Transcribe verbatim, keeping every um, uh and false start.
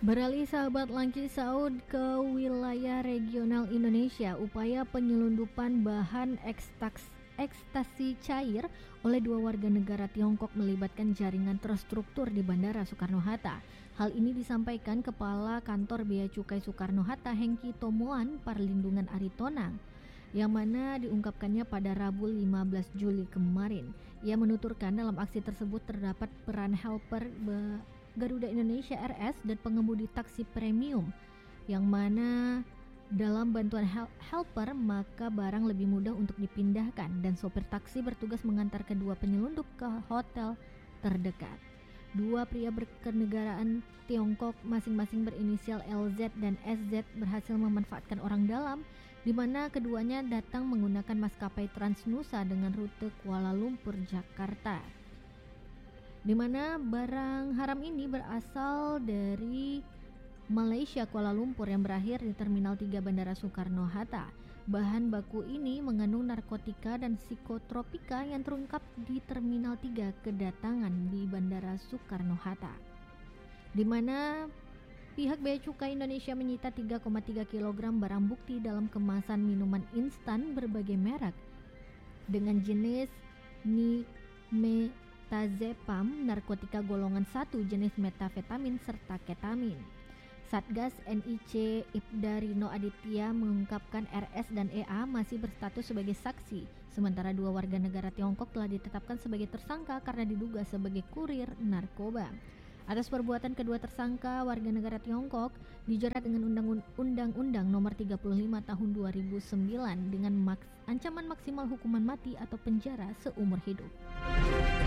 Beralih sahabat Langki Saud ke wilayah regional Indonesia, upaya penyelundupan bahan ekstaks, ekstasi cair oleh dua warga negara Tiongkok melibatkan jaringan terstruktur di Bandara Soekarno-Hatta. Hal ini disampaikan Kepala Kantor Bea Cukai Soekarno-Hatta Hengki Tomoan Parlindungan Aritonang, yang mana diungkapkannya pada Rabu lima belas Juli kemarin. Ia menuturkan dalam aksi tersebut terdapat peran helper be- Garuda Indonesia R S dan pengemudi taksi premium, yang mana dalam bantuan hel- helper maka barang lebih mudah untuk dipindahkan dan sopir taksi bertugas mengantar kedua penyelundup ke hotel terdekat. Dua pria berkenegaraan Tiongkok masing-masing berinisial L Z dan S Z berhasil memanfaatkan orang dalam, di mana keduanya datang menggunakan maskapai Transnusa dengan rute Kuala Lumpur, Jakarta, di mana barang haram ini berasal dari Malaysia, Kuala Lumpur, yang berakhir di Terminal tiga Bandara Soekarno-Hatta. Bahan baku ini mengandung narkotika dan psikotropika yang terungkap di Terminal tiga kedatangan di Bandara Soekarno-Hatta, di mana pihak Bea Cukai Indonesia menyita tiga koma tiga kilogram barang bukti dalam kemasan minuman instan berbagai merek dengan jenis Nime Tazepam, narkotika golongan satu jenis metafetamin serta ketamin. Satgas N I C Ibda Rino Aditya mengungkapkan R S dan E A masih berstatus sebagai saksi, sementara dua warga negara Tiongkok telah ditetapkan sebagai tersangka karena diduga sebagai kurir narkoba. Atas perbuatan kedua tersangka, warga negara Tiongkok dijerat dengan Undang-Undang Nomor tiga puluh lima Tahun dua ribu sembilan dengan maks- ancaman maksimal hukuman mati atau penjara seumur hidup.